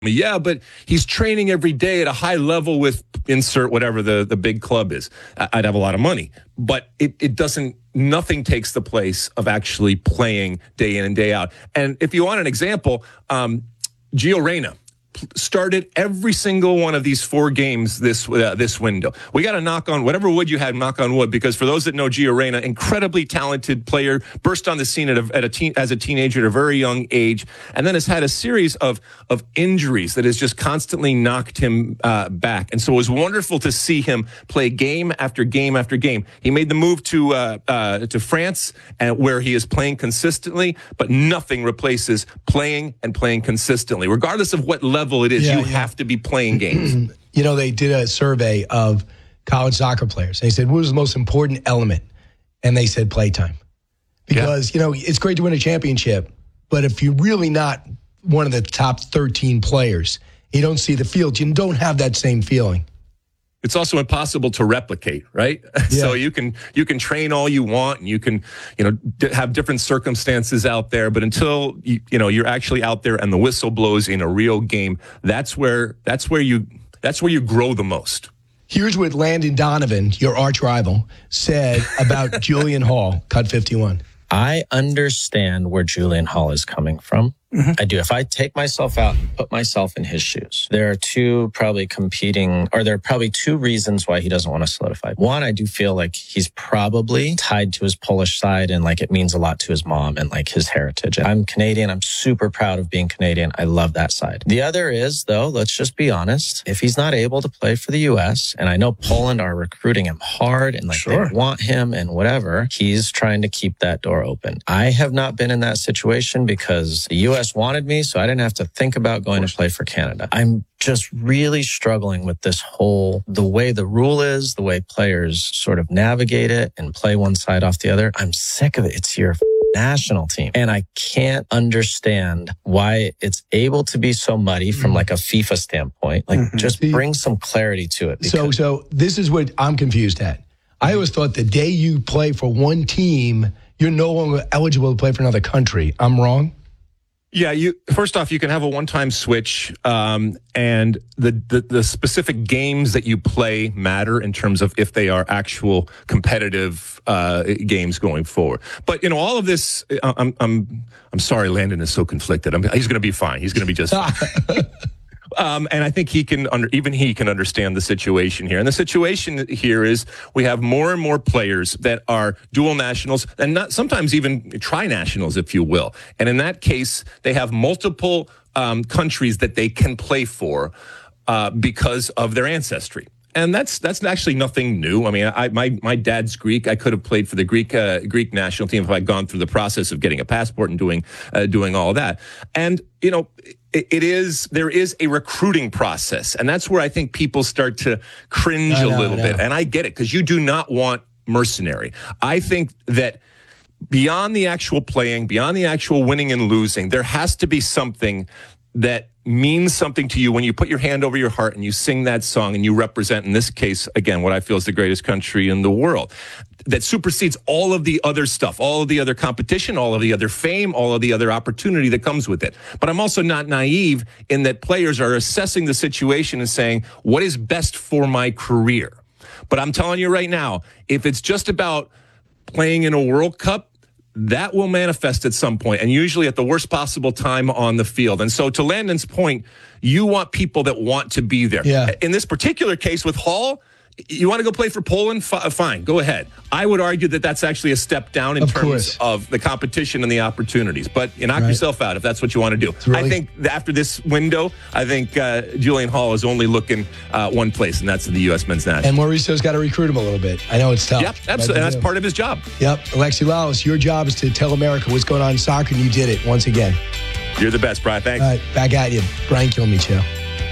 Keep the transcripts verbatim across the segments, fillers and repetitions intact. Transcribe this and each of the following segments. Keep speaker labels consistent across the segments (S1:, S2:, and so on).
S1: Yeah, but he's training every day at a high level with insert whatever the, the big club is. I'd have a lot of money. But it, it doesn't, nothing takes the place of actually playing day in and day out. And if you want an example, um, Gio Reyna started every single one of these four games this uh, this window. We got to knock on whatever wood you had, knock on wood, because for those that know Gio Reyna, incredibly talented player, burst on the scene at a, at a teen, as a teenager at a very young age, and then has had a series of of injuries that has just constantly knocked him uh, back. And so it was wonderful to see him play game after game after game. He made the move to uh, uh, to France, and where he is playing consistently, but nothing replaces playing and playing consistently, regardless of what level it is. Yeah, you yeah. have to be playing games.
S2: You know, they did a survey of college soccer players. They said, what was the most important element? And they said playtime. Because, yeah. you know, it's great to win a championship, but if you're really not one of the top thirteen players, you don't see the field, you don't have that same feeling.
S1: It's also impossible to replicate, right? Yeah. So you can you can train all you want, and you can you know d- have different circumstances out there, but until you, you know you're actually out there and the whistle blows in a real game, that's where that's where you that's where you grow the most.
S2: Here's what Landon Donovan, your arch rival, said about Julian Hall, Cut fifty-one.
S3: I understand where Julian Hall is coming from. Mm-hmm. I do. If I take myself out and put myself in his shoes, there are two probably competing, or there are probably two reasons why he doesn't want to solidify. One, I do feel like he's probably tied to his Polish side, and like it means a lot to his mom and like his heritage. I'm Canadian. I'm super proud of being Canadian. I love that side. The other is, though, let's just be honest. If he's not able to play for the U S, and I know Poland are recruiting him hard and like sure. they want him and whatever, he's trying to keep that door open. I have not been in that situation because the U S wanted me, so I didn't have to think about going to play for Canada. I'm just really struggling with this whole, the way the rule is, the way players sort of navigate it and play one side off the other. I'm sick of it. It's your national team. And I can't understand why it's able to be so muddy from like a FIFA standpoint. Like mm-hmm. just bring some clarity to it.
S2: So, so this is what I'm confused at. I always thought the day you play for one team, you're no longer eligible to play for another country. I'm wrong?
S1: Yeah, you. First off, you can have a one-time switch, um, and the, the the specific games that you play matter in terms of if they are actual competitive uh, games going forward. But you know, all of this, I'm I'm I'm sorry, Landon is so conflicted. I'm, he's going to be fine. He's going to be just fine. Um, and I think he can, under, even he can understand the situation here. And the situation here is we have more and more players that are dual nationals and not sometimes even tri-nationals, if you will. And in that case, they have multiple um, countries that they can play for uh, because of their ancestry. And that's that's actually nothing new. I mean, I, my my dad's Greek. I could have played for the Greek uh, Greek national team if I'd gone through the process of getting a passport and doing uh, doing all of that. And you know, it, it is there is a recruiting process, and that's where I think people start to cringe no, a little no, no. bit. And I get it, because you do not want mercenary. I think that beyond the actual playing, beyond the actual winning and losing, there has to be something that means something to you when you put your hand over your heart and you sing that song and you represent, in this case, again, what I feel is the greatest country in the world, that supersedes all of the other stuff, all of the other competition, all of the other fame, all of the other opportunity that comes with it. But I'm also not naive in that players are assessing the situation and saying, what is best for my career? But I'm telling you right now, if it's just about playing in a World Cup, that will manifest at some point, and usually at the worst possible time on the field. And so to Landon's point, you want people that want to be there.
S2: Yeah.
S1: In this particular case with Hall, you want to go play for Poland? F- fine, go ahead. I would argue that that's actually a step down in
S2: of
S1: terms
S2: course.
S1: of the competition and the opportunities. But you knock right. yourself out if that's what you want to do.
S2: Really-
S1: I think after this window, I think uh, Julian Hall is only looking uh, one place, and that's the U S men's national.
S2: And Mauricio's got to recruit him a little bit. I know it's tough.
S1: Yep, absolutely. And that's part of his job.
S2: Yep. Alexi Lalas, your job is to tell America what's going on in soccer, and you did it once again.
S1: You're the best, Brian. Thanks.
S2: All right, back at you. Brian Kilmeade Show.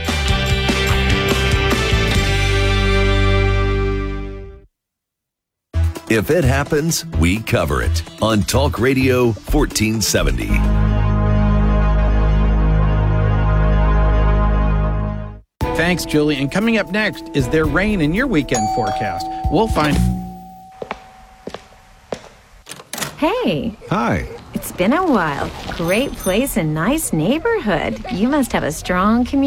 S4: If it happens, we cover it on Talk Radio fourteen seventy.
S5: Thanks, Julie. And coming up next, is there rain in your weekend forecast? We'll find...
S6: Hey.
S7: Hi.
S6: It's been a while. Great place and nice neighborhood. You must have a strong community.